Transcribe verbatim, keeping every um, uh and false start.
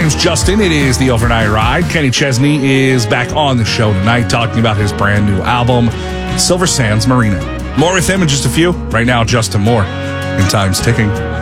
name's Justin. It is the Overnight Ride. Kenny Chesney is back on the show tonight talking about his brand new album, Silver Sands Marina. More with him in just a few. Right now, Justin Moore in Time's Ticking.